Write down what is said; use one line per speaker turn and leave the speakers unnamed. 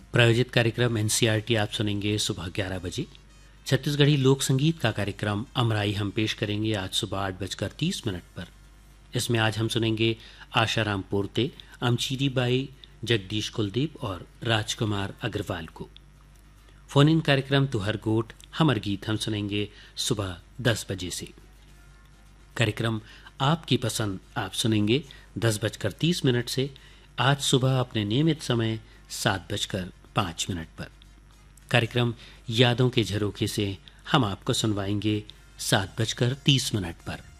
प्रायोजित कार्यक्रम एनसीईआरटी आप सुनेंगे सुबह 11 बजे। छत्तीसगढ़ी लोक संगीत का कार्यक्रम अमराई हम पेश करेंगे आज सुबह 8:30 पर। इसमें आज हम सुनेंगे आशाराम पोर्ते, अमचीरी बाई, जगदीश कुलदीप और राजकुमार अग्रवाल को। फोन इन कार्यक्रम तुहर गोट हमर गीत हम सुनेंगे सुबह 10 बजे से। कार्यक्रम आपकी पसंद आप सुनेंगे 10:30 से आज सुबह अपने नियमित समय 7:05 पर। कार्यक्रम यादों के झरोखे से हम आपको सुनवाएंगे 7:30 पर।